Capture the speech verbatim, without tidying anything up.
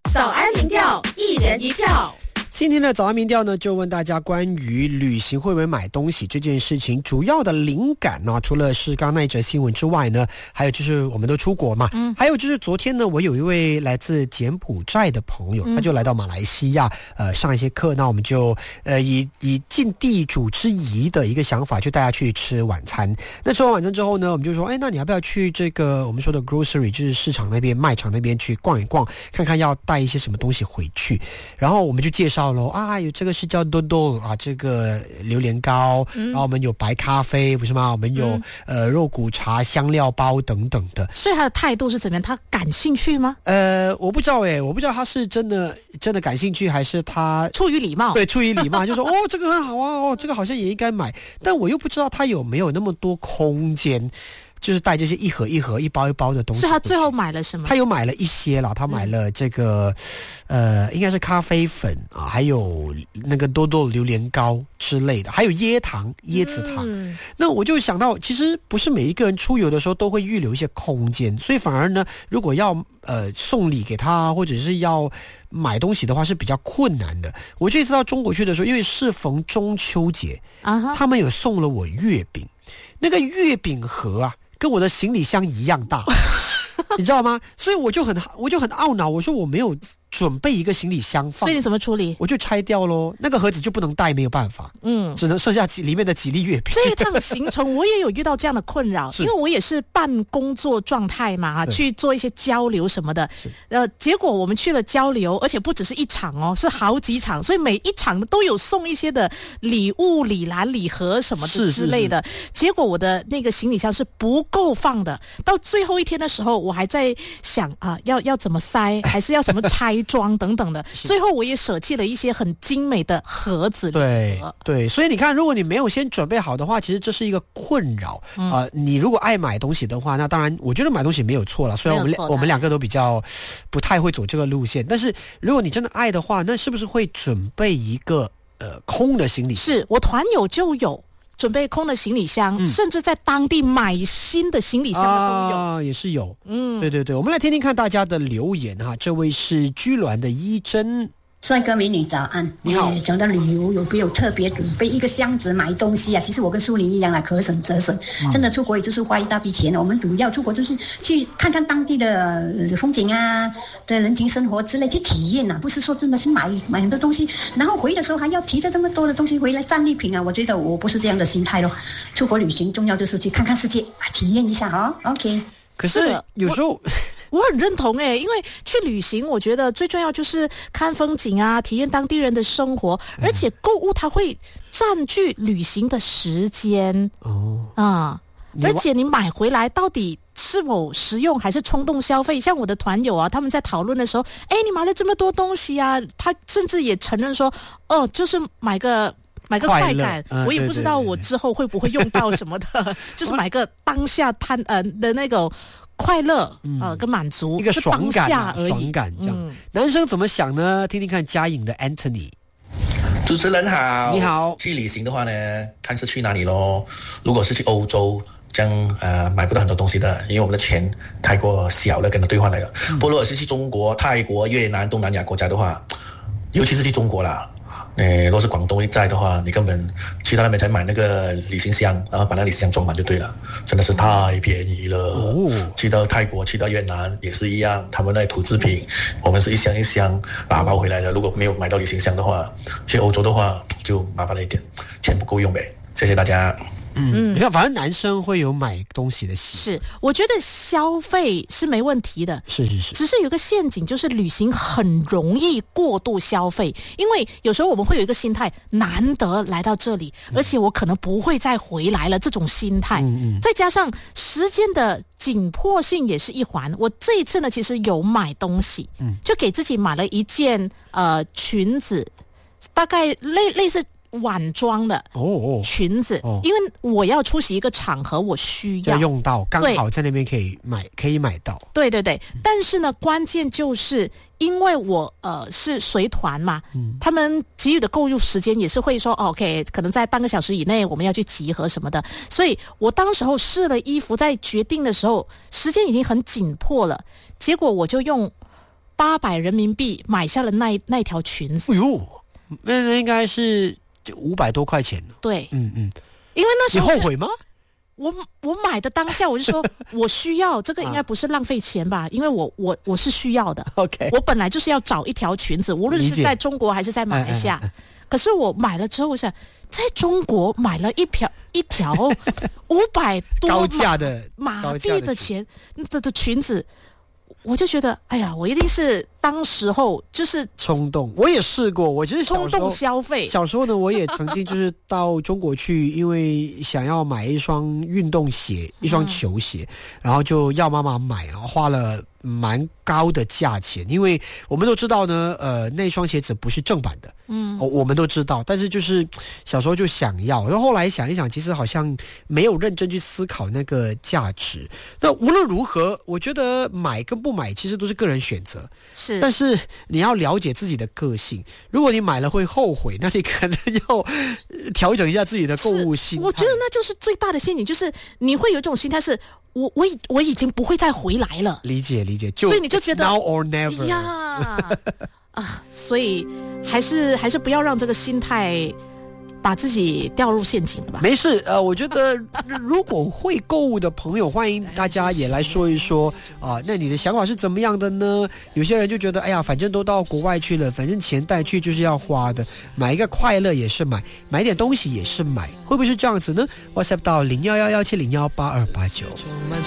早安民调，一人一票。 今天的早安民调呢，就问大家关于旅行会不会买东西这件事情，主要的灵感呢，除了是刚刚那一则新闻之外呢，还有就是我们都出国嘛，嗯，还有就是昨天呢，我有一位来自柬埔寨的朋友，他就来到马来西亚，呃，上一些课，那我们就呃以以尽地主之谊的一个想法，就带他去吃晚餐。那吃完晚餐之后呢，我们就说，哎，那你要不要去这个我们说的 grocery， 就是市场那边卖场那边去逛一逛，看看要带一些什么东西回去。然后我们就介绍啊，有这个是叫多多啊，这个榴莲糕，嗯、然后我们有白咖啡，不是吗？我们有、嗯、呃肉骨茶、香料包等等的。 所以他的态度是怎么样？他感兴趣吗？ 呃，我不知道诶，我不知道他是真的真的感兴趣，还是他出于礼貌？ 对，出于礼貌就说哦，这个很好啊，哦，这个好像也应该买，但我又不知道他有没有那么多空间。就是带这些一盒一盒、一包一包的东西。 是他最后买了什么？ 他有买了一些啦，他买了这个，嗯、呃，应该是咖啡粉啊，还有那个多多榴莲糕之类的，还有椰糖、椰子糖。嗯、那我就想到，其实不是每一个人出游的时候都会预留一些空间，所以反而呢，如果要呃送礼给他，或者是要买东西的话，是比较困难的。我这次到中国去的时候，因为适逢中秋节，啊，他们有送了我月饼，那个月饼盒啊。跟我的行李箱一样大，你知道吗？所以我就很我就很懊恼，我说我没有准备一个行李箱放， 所以你怎么处理？ 我就拆掉咯，那个盒子就不能带，没有办法，嗯，只能剩下里面的几粒月饼。 这一趟行程我也有遇到这样的困扰，因为我也是半工作状态嘛，去做一些交流什么的，呃，结果我们去了交流，而且不只是一场哦，是好几场，所以每一场都有送一些的礼物、礼篮、礼盒什么的之类的。是是是，结果我的那个行李箱是不够放的，到最后一天的时候，我还在想啊、呃，要要怎么塞，还是要怎么拆装等等的，最后我也舍弃了一些很精美的盒子。 对对，所以你看，如果你没有先准备好的话，其实这是一个困扰。嗯、呃，你如果爱买东西的话，那当然，我觉得买东西没有错了。虽然我们我们两个都比较不太会走这个路线，但是如果你真的爱的话，那是不是会准备一个呃空的行李箱？ 是我团友就有。准备空的行李箱、嗯、甚至在当地买新的行李箱的都有、 啊、也是有。嗯，对对对，我们来听听看大家的留言哈。这位是居銮的一真。 帅哥美女早安， 你好。 讲到旅游，有没有特别准备一个箱子买东西啊？其实我跟苏玲一样啦，可省则省。嗯、真的出国也就是花一大笔钱，我们主要出国就是去看看当地的风景啊，的人情生活之类，去体验啊，不是说真的是买买很多东西，然后回的时候还要提着这么多的东西回来战利品啊。我觉得我不是这样的心态咯。出国旅行重要就是去看看世界，体验一下哦。OK。 可是有时候。 我很认同诶，因为去旅行，我觉得最重要就是看风景啊，体验当地人的生活，而且购物它会占据旅行的时间哦啊，而且你买回来到底是否实用还是冲动消费？像我的团友啊，他们在讨论的时候，哎，你买了这么多东西啊，他甚至也承认说，哦，就是买个。买个快感、呃、我也不知道我之后会不会用到什么的，对对对对就是买个当下贪呃的那个快乐、嗯、呃跟满足， 一个爽感、啊、 而已爽感这样、嗯。男生怎么想呢？听听看嘉颖的 Anthony。 主持人好， 你好。 去旅行的话呢，看是去哪里咯。如果是去欧洲，这样呃买不到很多东西的，因为我们的钱太过小了，跟它兑换来了。嗯、不过如果是去中国、泰国、越南、东南亚国家的话，尤其是去中国啦。诶，如果是广东一在的话，你根本去到那边才买那个旅行箱，然后把那旅行箱装满就对了，真的是太便宜了。哦，去到泰国、去到越南也是一样，他们那土制品，我们是一箱一箱打包回来的。如果没有买到旅行箱的话，去欧洲的话就麻烦了一点，钱不够用呗。谢谢大家。 嗯，你看，反正男生会有买东西的习惯。 是，我觉得消费是没问题的。 是是是， 只是有个陷阱，就是旅行很容易过度消费，因为有时候我们会有一个心态，难得来到这里，而且我可能不会再回来了，这种心态。嗯嗯。再加上时间的紧迫性也是一环。我这一次呢，其实有买东西，嗯，就给自己买了一件呃裙子，大概类类似。晚装的哦裙子，哦，因为我要出席一个场合，我需要用到，刚好在那边可以买，可以买到。 对对对，嗯、但是呢，关键就是因为我呃是随团嘛，嗯，他们给予的购入时间也是会说、哦、，OK， 可能在半个小时以内我们要去集合什么的，所以我当时候试了衣服，在决定的时候，时间已经很紧迫了，结果我就用八百人民币买下了那那条裙子。 哎呦，那那应该是五百多块钱呢。 对， 嗯嗯， 因为那时候你后悔吗？ 我我买的当下我就说我需要这个，应该不是浪费钱吧？因为我我我是需要的。 OK， 我本来就是要找一条裙子，无论是在中国还是在马来西亚。可是我买了之后，我想在中国买了一条一条五百多高价的马币的钱的的裙子，我就觉得，哎呀，我一定是当时候就是冲动。我也试过，我其实小时候冲动消费。 小时候呢，我也曾经就是到中国去，因为想要买一双运动鞋，一双球鞋，嗯、然后就要妈妈买，然后花了蛮高的价钱，因为我们都知道呢，呃，那双鞋子不是正版的，嗯、哦，我们都知道，但是就是小时候就想要，然后后来想一想，其实好像没有认真去思考那个价值。那无论如何，我觉得买跟不买其实都是个人选择， 是， 但是你要了解自己的个性，如果你买了会后悔，那你可能要调整一下自己的购物心态。 我觉得那就是最大的陷阱，就是你会有一种心态是。我我已我已经不会再回来了， 理解理解，就所以你就觉得 now or never 呀啊，所以还是还是不要让这个心态把自己掉入陷阱的吧。 没事，呃，我觉得如果会购物的朋友，欢迎大家也来说一说啊、呃，那你的想法是怎么样的呢？有些人就觉得，哎呀，反正都到国外去了，反正钱带去就是要花的，买一个快乐也是买，买点东西也是买，会不会是这样子呢？ WhatsApp 到零幺幺幺七零幺八二八九。